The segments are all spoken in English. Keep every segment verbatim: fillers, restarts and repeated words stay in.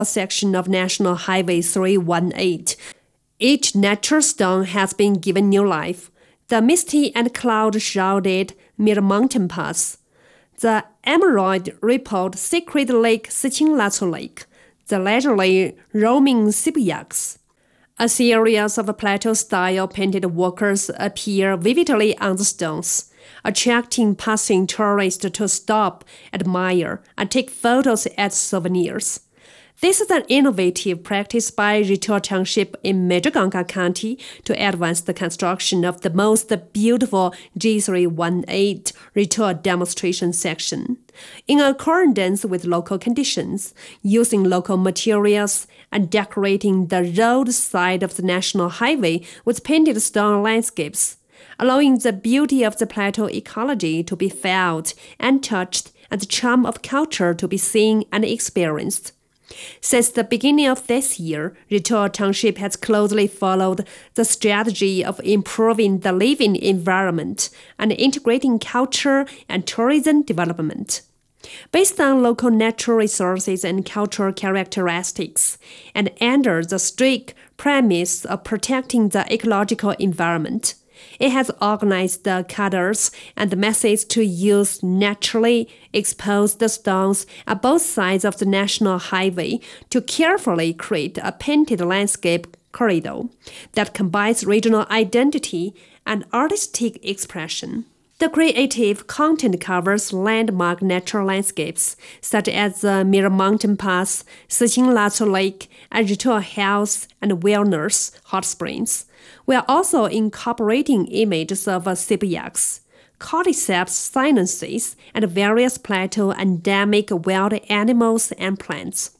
section of National Highway three eighteen. Each natural stone has been given new life. The misty and cloud-shrouded Mid-Mountain Pass, the emerald-rippled Sacred Lake Sichin-Latso Lake, the leisurely roaming Sibuyaks. A series of plateau-style painted workers appear vividly on the stones, attracting passing tourists to stop, admire, and take photos as souvenirs. This is an innovative practice by Rizhao Township in Mezhaganga County to advance the construction of the most beautiful G three eighteen Rizhao demonstration section. In accordance with local conditions, using local materials and decorating the road side of the national highway with painted stone landscapes, allowing the beauty of the plateau ecology to be felt and touched and the charm of culture to be seen and experienced. Since the beginning of this year, Rizhao Township has closely followed the strategy of improving the living environment and integrating culture and tourism development. Based on local natural resources and cultural characteristics, and under the strict premise of protecting the ecological environment, it has organized the cutters and the methods to use naturally exposed stones at both sides of the national highway to carefully create a painted landscape corridor that combines regional identity and artistic expression. The creative content covers landmark natural landscapes such as the Mid-Mountain Pass, Sichin-Latso Lake, and Rizhao Health and Wellness Hot Springs. We are also incorporating images of Sibuyaks, cordyceps sinensis, and various plateau endemic wild animals and plants.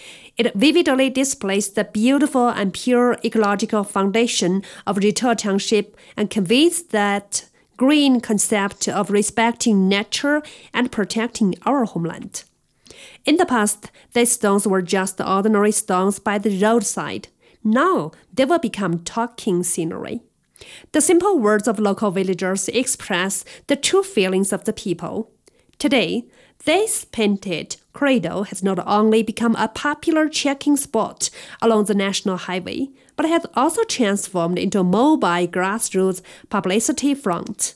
It vividly displays the beautiful and pure ecological foundation of Rizhao Township and conveys that green concept of respecting nature and protecting our homeland. In the past, these stones were just ordinary stones by the roadside. Now, they will become talking scenery. The simple words of local villagers express the true feelings of the people. Today, this painted corridor has not only become a popular checking spot along the national highway, but has also transformed into a mobile grassroots publicity front.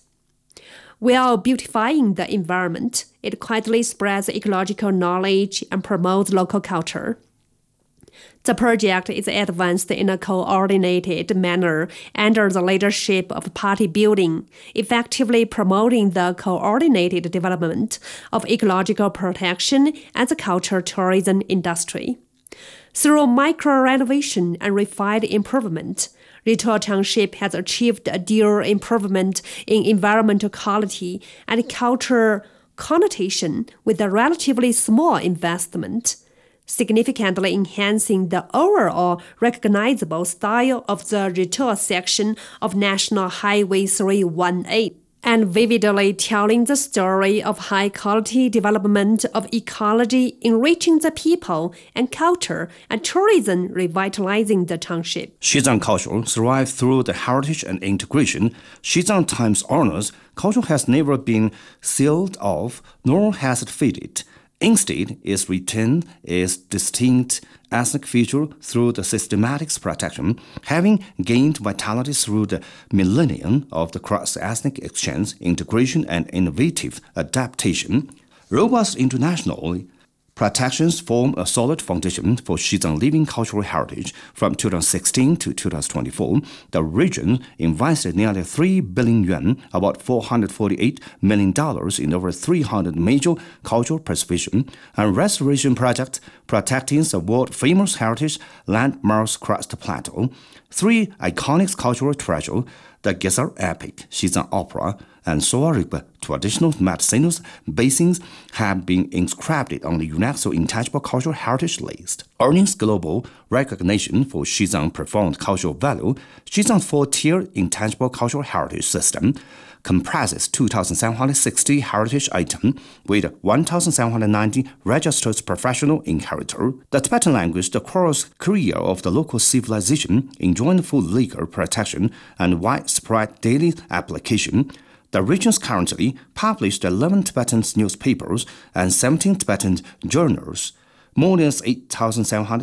While beautifying the environment, it quietly spreads ecological knowledge and promotes local culture. The project is advanced in a coordinated manner under the leadership of Party Building, effectively promoting the coordinated development of ecological protection and the cultural tourism industry. Through micro-renovation and refined improvement, Rizhao Township has achieved a dual improvement in environmental quality and cultural connotation with a relatively small investment, significantly enhancing the overall recognizable style of the Rizhao section of National Highway three eighteen, and vividly telling the story of high-quality development of ecology, enriching the people and culture, and tourism revitalizing the township. Xizang culture thrives through the heritage and integration. Xizang Times honors culture has never been sealed off, nor has it faded. Instead, it retained its distinct ethnic feature through the systematic protection, having gained vitality through the millennium of the cross-ethnic exchange, integration, and innovative adaptation. Robust international protections form a solid foundation for Xizang living cultural heritage. From two thousand sixteen to two thousand twenty-four, the region invested nearly three billion yuan, about four hundred forty-eight million dollars, in over three hundred major cultural preservation and restoration projects protecting the world-famous heritage landmarks across the plateau. Three iconic cultural treasures, the Gesar Epic, Xizang Opera, and Soarigba traditional medicinal basins, have been inscribed on the UNESCO Intangible Cultural Heritage List. Earning global recognition for Xizang's profound cultural value, Xizang's four-tier Intangible Cultural Heritage System comprises two thousand seven hundred sixty heritage items with one thousand seven hundred ninety registered professional inheritors. The Tibetan language, the cross career of the local civilization, enjoying full legal protection and widespread daily application. The regions currently publish eleven Tibetan newspapers and seventeen Tibetan journals. more than eight thousand seven hundred